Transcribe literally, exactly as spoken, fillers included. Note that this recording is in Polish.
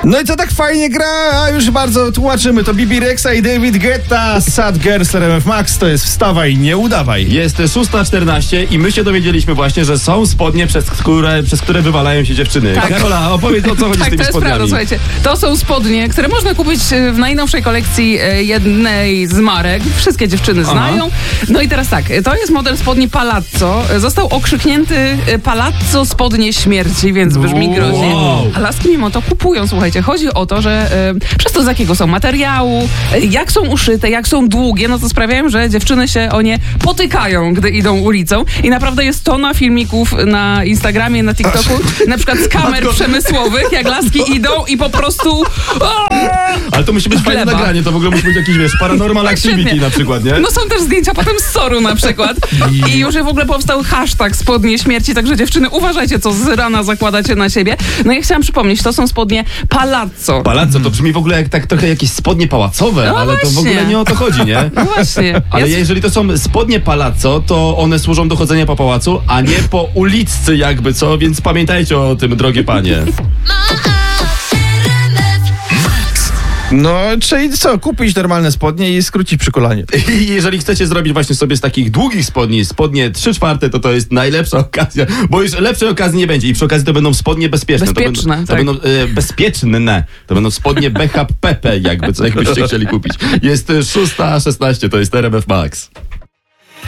No i co tak fajnie gra, a już bardzo tłumaczymy. To Bibi Rexa i David Guetta, Sad Girls R M F Max, to jest wstawaj, nie udawaj. Jest szósta czternaście i my się dowiedzieliśmy właśnie, że są spodnie, przez które, przez które wywalają się dziewczyny. Tak. Karola, opowiedz, o co chodzi Tak, z tymi to jest spodniami. prawda, słuchajcie. To są spodnie, które można kupić w najnowszej kolekcji jednej z marek. Wszystkie dziewczyny Aha. znają. No i teraz tak, to jest model spodni Palazzo. Został okrzyknięty Palazzo spodnie śmierci, więc brzmi groźnie. Wow. A laski mimo to kupują, słuchajcie. Chodzi o to, że e, przez to z jakiego są materiału, e, jak są uszyte, jak są długie, no to sprawiają, że dziewczyny się o nie potykają, gdy idą ulicą. I naprawdę jest tona filmików na Instagramie, na TikToku, na przykład z kamer przemysłowych, jak laski idą i po prostu... Ale to musi być fajne Gleba. nagranie, to w ogóle musi być jakiś, wiesz, paranormal Tak, activity świetnie. na przykład, nie? No są też zdjęcia potem z Soru na przykład. I już w ogóle powstał hashtag spodnie śmierci, także dziewczyny, uważajcie, co z rana zakładacie na siebie. No ja chciałam przypomnieć, to są spodnie Palazzo. Palazzo to brzmi w ogóle jak tak trochę jakieś spodnie pałacowe, No ale to w właśnie. ogóle nie o to chodzi, nie? No właśnie. Ale Ja- jeżeli to są spodnie palazzo, to one służą do chodzenia po pałacu, a nie po uliczce jakby co, więc pamiętajcie o tym, drogie panie. No, czyli co, kupić normalne spodnie i skrócić przykulanie. I jeżeli chcecie zrobić właśnie sobie z takich długich spodni spodnie trzy czwarte, to to jest najlepsza okazja, bo już lepszej okazji nie będzie i przy okazji to będą spodnie bezpieczne. Bezpieczne, to będą, tak. to będą e, bezpieczne. To będą spodnie B H P P jakby co, jakbyście chcieli kupić. Jest szósta szesnaście, to jest R M F Max.